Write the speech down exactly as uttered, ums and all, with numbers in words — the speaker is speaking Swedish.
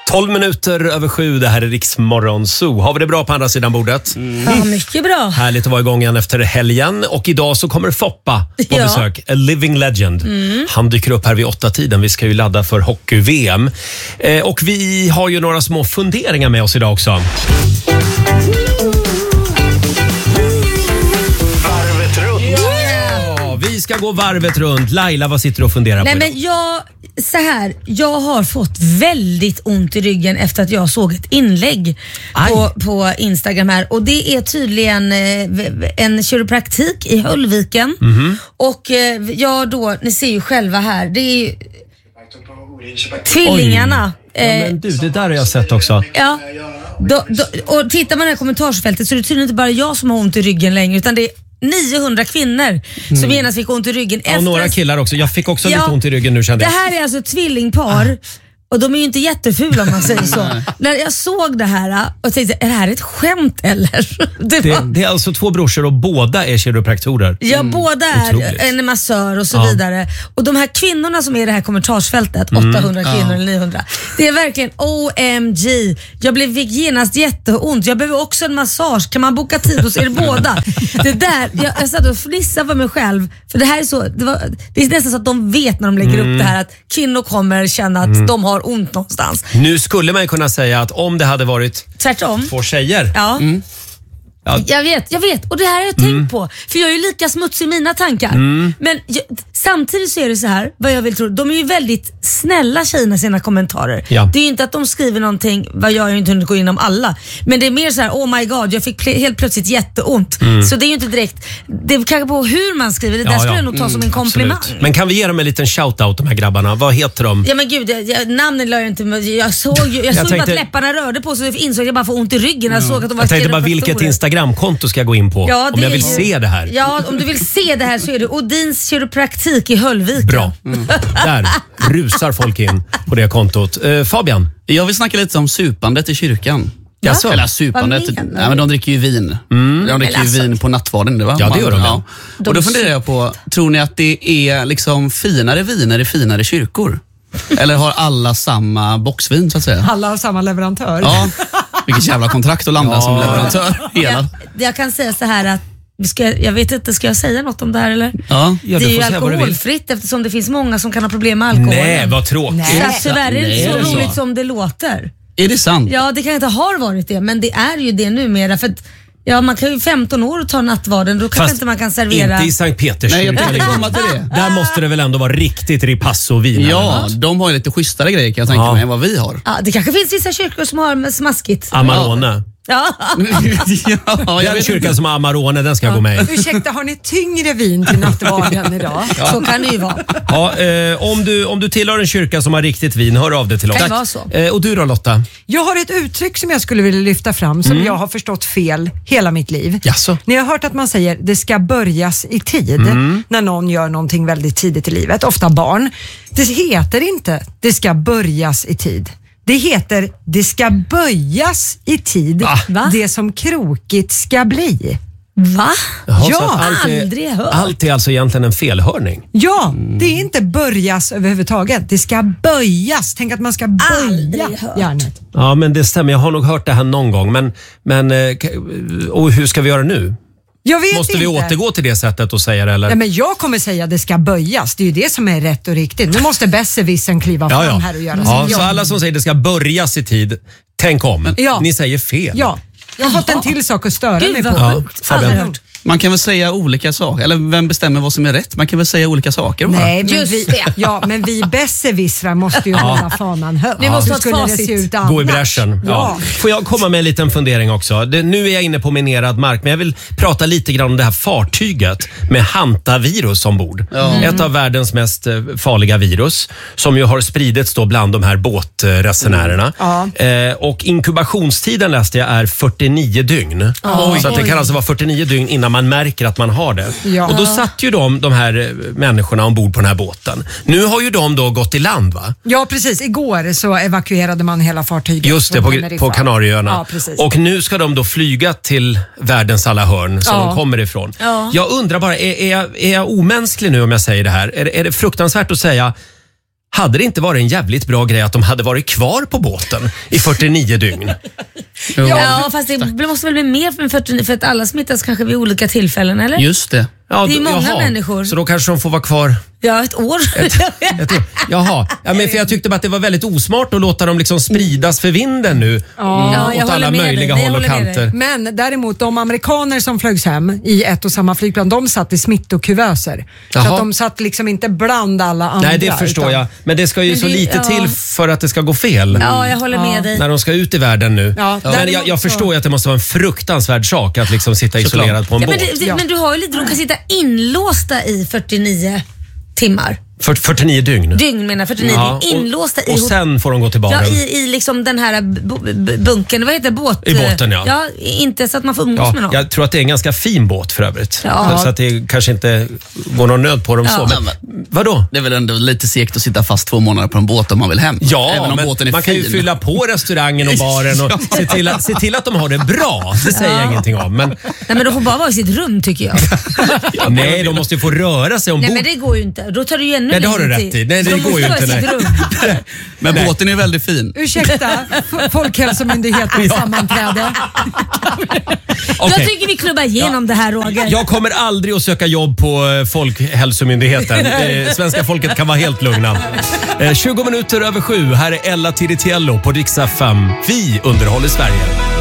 tolv minuter över sju, det här är Riksmorgon Zoo. Har vi det bra på andra sidan bordet? Mm. Ja, mycket bra. Härligt att vara igång igen efter helgen. Och idag så kommer Foppa på ja. besök. A living legend. Mm. Han dyker upp här vid åtta tiden. Vi ska ju ladda för hockey-V M. Eh, och vi har ju några små funderingar med oss idag också. Vi ska gå varvet runt. Laila, vad sitter du och funderar Nej, på men jag, så här, jag har fått väldigt ont i ryggen efter att jag såg ett inlägg på, på Instagram här. Och det är tydligen eh, en kiropraktik i Höllviken. Mm-hmm. Och eh, jag då, ni ser ju själva här, det är ju tvillingarna. Ja, men du, det där har jag sett också. Ja. Då, då, och tittar man i kommentarsfältet så är det tydligen inte bara jag som har ont i ryggen längre, utan det är niohundra kvinnor mm. som genast fick ont i ryggen. Ja, och några killar också. Jag fick också ja, lite ont i ryggen nu, kände jag. Det här är alltså ett tvillingpar. Ah. Och de är ju inte jättefula om man säger så. När jag såg det här och tänkte, är det här ett skämt eller? Det, det, det är alltså två brorsor och båda är kiropraktorer. Ja, mm. båda är Otroligt. En massör och så ja. vidare. Och de här kvinnorna som är i det här kommentarsfältet, mm. åttahundra kvinnor ja. eller niohundra. Det är verkligen O M G. Jag blev genast jätteont. Jag behöver också en massage. Kan man boka tid hos er båda? Det där, jag, jag satt och fnissade för mig själv. För det här är så, det, var, det är nästan så att de vet när de lägger mm. upp det här att kvinnor kommer känna att mm. de har ont någonstans. Nu skulle man ju kunna säga att om det hade varit tvärtom två tjejer. Ja. Mm. Ja. Jag vet, jag vet. Och det här har jag tänkt mm. på. För jag är ju lika smutsig i mina tankar. Mm. Men jag, samtidigt så är det så här, vad jag vill tro. De är ju väldigt snälla tjejerna i sina kommentarer. Ja. Det är ju inte att de skriver någonting, vad jag har ju inte hunnit gå igenom alla. Men det är mer så här, oh my god, jag fick helt plötsligt jätteont. Mm. Så det är ju inte direkt, det är kanske på hur man skriver. Det där ja, skulle ja. jag nog ta mm, som en komplimang. Absolut. Men kan vi ge dem en liten shoutout, de här grabbarna? Vad heter de? Ja men gud, jag, jag, namnen lär jag inte. Jag såg ju jag, jag såg tänkte, att läpparna rörde på, så jag insåg att jag bara får ont i ryggen. Jag, såg att de var jag tänkte bara vilket Instagramkonto ska jag gå in på ja, om jag vill se det här. Ja, om du vill se det här så är det Odins kiropraktik i Höllviken. Bra. Mm. Där rusar folk in på det kontot. Uh, Fabian? Jag vill snacka lite om supandet i kyrkan. Ja, så. Eller supandet. Nej, men de dricker ju vin. Mm. De dricker ju alltså vin på nattvarden. Det var ja, det gör de. Ja. Och då funderar jag på, tror ni att det är liksom finare viner i finare kyrkor? Eller har alla samma boxvin så att säga? Alla har samma leverantör. Ja, vilket jävla kontrakt att landa ja. som leverantör. Hela. Jag, jag kan säga så här att Ska jag, jag vet inte, ska jag säga något om det här eller? Ja, det är ju alkoholfritt eftersom det finns många som kan ha problem med alkohol. Nej, vad tråkigt. Så att tyvärr är det inte så roligt som det låter. Är det sant? Ja, det kan inte ha varit det, men det är ju det numera. För att, ja, man kan ju femton år och ta nattvarden, då kanske inte man kan servera. Inte i Sankt Petersburg. Nej, jag tänkte komma till det. Där måste det väl ändå vara riktigt ripasso-vin. Ja, de har ju lite schysstare grejer kan jag tänka ja. mig än vad vi har. Ja, det kanske finns vissa kyrkor som har smaskigt. Amarone. Ja. ja, jag vet kyrkan som har Amarone, den ska ja. gå med. Ursäkta, har ni tyngre vin till nattvarden idag? Ja. Så kan det ju vara. Ja, eh, om, du, om du tillhör en kyrka som har riktigt vin, hör av det till oss. Kan det vara så? Eh, och du då, Lotta? Jag har ett uttryck som jag skulle vilja lyfta fram som mm. jag har förstått fel hela mitt liv. Jaså? Ni har hört att man säger det ska börjas i tid mm. när någon gör någonting väldigt tidigt i livet, ofta barn. Det heter inte det ska börjas i tid. Det heter det ska böjas i tid. Va? Det som krokigt ska bli. Va? Jaha, ja, allt är, aldrig hört. Allt är alltså egentligen en felhörning. Ja, mm. det är inte börjas överhuvudtaget. Det ska böjas. Tänk att man ska böja hjärnet. Ja, men det stämmer. Jag har nog hört det här någon gång. Men, men och hur ska vi göra nu? Jag vet Måste inte. vi återgå till det sättet och säga det? Eller? Ja, men jag kommer säga att det ska böjas. Det är ju det som är rätt och riktigt. Nu måste besserwissern kliva fram ja, ja. här och göra ja, så. Så alla som säger det ska börjas i tid, tänk om. Ja. Ni säger fel. Ja, jag har fått en till sak att störa Gud, mig på. Ja, Fabian. Man kan väl säga olika saker, eller vem bestämmer vad som är rätt? Man kan väl säga olika saker bara. Nej, men just vi, det. Ja, men vi besserwissrar måste ju hålla fanan högt. Vi måste ja. ha ett facit. Gå i bräschen. Ja. Ja. Får jag komma med en liten fundering också? Det, nu är jag inne på minerad mark, men jag vill prata lite grann om det här fartyget med hantavirus ombord. Mm. Ett av världens mest farliga virus som ju har spridits då bland de här båtresenärerna. Mm. Ja. Eh, och inkubationstiden läste jag är fyrtionio dygn. Oh. Så att det kan alltså vara fyrtionio dygn innan man märker att man har det. Ja. Och då satt ju de, de här människorna ombord på den här båten. Nu har ju de då gått i land, va? Ja, precis. Igår så evakuerade man hela fartyget. Just det, på, på Kanarieöarna. Ja, och nu ska de då flyga till världens alla hörn som ja. de kommer ifrån. Ja. Jag undrar bara, är, är, jag, är jag omänsklig nu om jag säger det här? Är, är det fruktansvärt att säga hade det inte varit en jävligt bra grej att de hade varit kvar på båten i fyrtionio dygn? Ja, ja fast det måste väl bli mer för fyrtionio för att alla smittas kanske vid olika tillfällen, eller? Just det. Ja, det är många jaha. människor. Så då kanske de får vara kvar Ja, ett år. Ett, ett år. Jaha, ja, men för jag tyckte bara att det var väldigt osmart att låta dem liksom spridas för vinden nu. Ja, mm, jag åt alla möjliga dig. håll och kanter. Men däremot de amerikaner som flögs hem i ett och samma flygplan, de satt i smittokuverser. Så att de satt liksom inte bland alla andra. Nej, det förstår utan... jag. Men det ska ju men så det, lite ja. till för att det ska gå fel. Ja, jag håller med ja. dig. När de ska ut i världen nu. Ja, men jag, jag förstår ju att det måste vara en fruktansvärd sak att liksom sitta isolerad på en Ja, men, båt. det, det, men du har ju lite, de kan sitta inlåsta i fyrtionio timmar. För, fyrtionio dygn. Dygn menar fyrtionio Ja, dygn. Inlåsta och, i... och sen får de gå till baren. Ja, i, i liksom den här b- b- bunken. Vad heter båt? I båten, ja. Ja, inte så att man får umgås Ja, med någon. jag tror att det är en ganska fin båt för övrigt. Ja. Så att det kanske inte går någon nöd på dem Ja. så. Men, vadå? Det är väl ändå lite sekt att sitta fast två månader på en båt om man vill hem. Ja, Även om men båten är man fin. kan ju fylla på restaurangen och baren och se, till att, se till att de har det bra. Det säger jag ingenting om. Men, Nej, men de får bara vara i sitt rum tycker jag. nej, de måste ju få röra sig ombord. Nej, men det går ju inte. Då tar det ju ännu Nej, det har du längre rätt tid. i. Nej, det De går måste ju vara i inte, sitt nej. rum. Men Nej. båten är väldigt fin. Ursäkta, F- Folkhälsomyndighetens Ja. sammanträde. Okej. Jag tycker vi klubbar igenom det här, Roger. Jag kommer aldrig att söka jobb på eh, Folkhälsomyndigheten. Eh, Svenska folket kan vara helt lugna. Eh, tjugo minuter över sju. Här är Ella Tiritiello på Rix F M. Vi underhåller Sverige.